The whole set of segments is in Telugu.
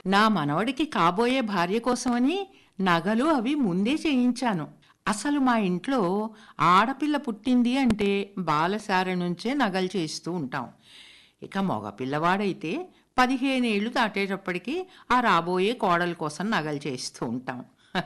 నా మనవడికి కాబోయే భార్య కోసమని నగలు అవి ముందే చేయించాను. అసలు మా ఇంట్లో ఆడపిల్ల పుట్టింది అంటే బాలసార నుంచే నగలు చేయిస్తూ ఉంటాం. ఇక మగ పిల్లవాడైతే 15 ఏళ్ళు దాటేటప్పటికి ఆ రాబోయే కోడల కోసం నగలు చేయిస్తూ ఉంటాం.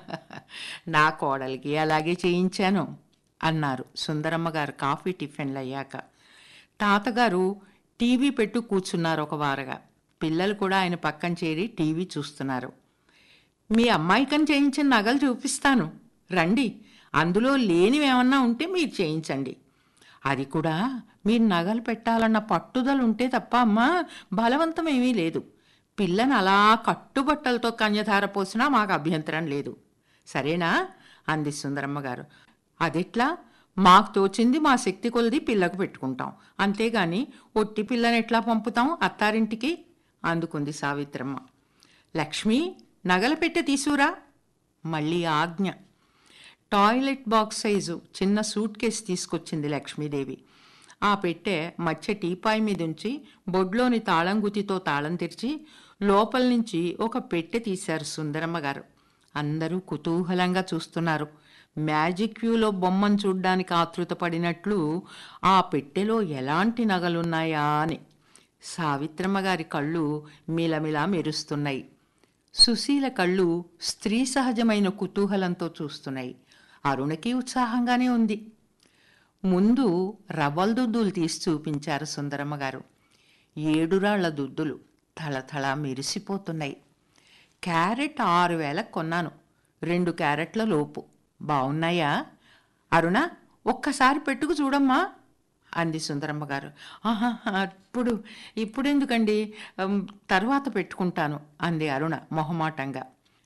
నా కోడలికి అలాగే చేయించాను అన్నారు సుందరమ్మ గారు కాఫీ టిఫిన్లు అయ్యాక. తాతగారు టీవీ పెట్టు కూర్చున్నారు ఒక వారగా. పిల్లలు కూడా ఆయన పక్కన చేరి టీవీ చూస్తున్నారు. మీ అమ్మాయికని చేయించిన నగలు చూపిస్తాను రండి, అందులో లేనివేమన్నా ఉంటే మీరు చేయించండి. అది కూడా మీరు నగలు పెట్టాలన్న పట్టుదల ఉంటే తప్ప అమ్మా, బలవంతం ఏమీ లేదు. పిల్లని అలా కట్టుబట్టలతో కన్యధార పోసినా మాకు అభ్యంతరం లేదు, సరేనా అంది సుందరమ్మ గారు. అదెట్లా? మాకు తోచింది మా శక్తి కొలది పిల్లకు పెట్టుకుంటాం, అంతేగాని ఒట్టి పిల్లని ఎట్లా పంపుతాం అత్తారింటికి అందుకుంది సావిత్రమ్మ. లక్ష్మి, నగల పెట్టె తీసుకురా. మళ్ళీ ఆజ్ఞ. టాయిలెట్ బాక్స్ సైజు చిన్న సూట్ కేసు తీసుకొచ్చింది లక్ష్మీదేవి. ఆ పెట్టె మధ్య టీపాయ్ మీదుంచి బొడ్లోని తాళం గుతితో తాళం తెరిచి లోపల నుంచి ఒక పెట్టె తీశారు సుందరమ్మ గారు. అందరూ కుతూహలంగా చూస్తున్నారు. మ్యాజిక్ వ్యూలో బొమ్మను చూడ్డానికి ఆతృతపడినట్లు ఆ పెట్టెలో ఎలాంటి నగలున్నాయా అని. సావిత్రమ్మ గారి కళ్ళు మిలమిలా మెరుస్తున్నాయి. సుశీల కళ్ళు స్త్రీ సహజమైన కుతూహలంతో చూస్తున్నాయి. అరుణకి ఉత్సాహంగానే ఉంది. ముందు రవ్వల దుద్దులు తీసి చూపించారు సుందరమ్మ గారు. 7 రాళ్ల దుద్దులు తళతళ మెరిసిపోతున్నాయి. క్యారెట్ 6,000 కొన్నాను, 2 క్యారెట్ల లోపు. బాగున్నాయా అరుణ? ఒక్కసారి పెట్టుకు చూడమ్మా అంది సుందరమ్మ గారు. ఆహా, ఇప్పుడెందుకండి, తర్వాత పెట్టుకుంటాను అంది అరుణ మొహమాటంగా.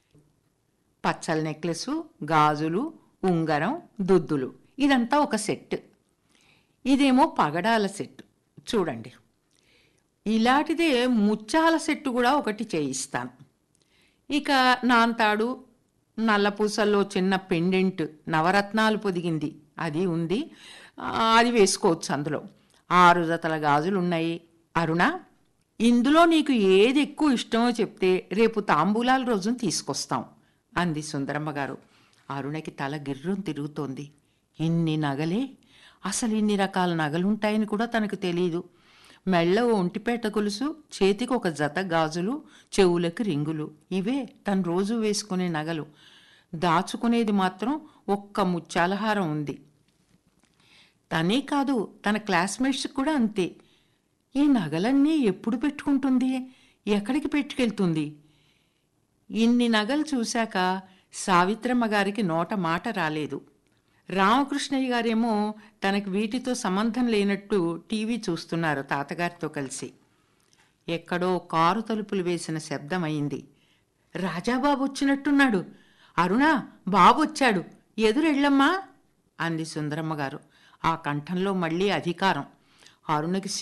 పచ్చల నెక్లెసు, గాజులు, ఉంగరం, దుద్దులు, ఇదంతా ఒక సెట్. ఇదేమో పగడాల సెట్ చూడండి. ఇలాంటిదే ముత్యాల సెట్టు కూడా ఒకటి చేయిస్తాను. ఇక నాంతాడు, నల్లపూసల్లో చిన్న పెండెంట్ నవరత్నాలు పొదిగింది అది ఉంది, అది వేసుకోవచ్చు. అందులో 6 జతల గాజులున్నాయి. అరుణ, ఇందులో నీకు ఏది ఎక్కువ ఇష్టమో చెప్తే రేపు తాంబూలాల రోజున తీసుకొస్తాం అంది సుందరమ్మ గారు. అరుణకి తల గిర్రం తిరుగుతోంది. ఇన్ని నగలే? అసలు ఇన్ని రకాల నగలుంటాయని కూడా తనకు తెలీదు. మెళ్ళ ఒంటిపేట గొలుసు, చేతికి ఒక జత గాజులు, చెవులకి రింగులు, ఇవే తను రోజు వేసుకునే నగలు. దాచుకునేది మాత్రం ఒక్క ముత్యాలహారం ఉంది. తనే కాదు, తన క్లాస్మేట్స్కి కూడా అంతే. ఈ నగలన్నీ ఎప్పుడు పెట్టుకుంటుంది, ఎక్కడికి పెట్టుకెళ్తుంది? ఇన్ని నగలు చూశాక సావిత్రమ్మ గారికి నోట మాట రాలేదు. రామకృష్ణయ్య గారేమో తనకి వీటితో సంబంధం లేనట్టు టీవీ చూస్తున్నారు తాతగారితో కలిసి. ఎక్కడో కారు తలుపులు వేసిన శబ్దం అయింది. రాజాబాబు వచ్చినట్టున్నాడు. అరుణ, బాబు వచ్చాడు, ఎదురెళ్ళమ్మా అంది సుందరమ్మ గారు. ఆ కంఠంలో మళ్ళీ అధికారం. అరుణకి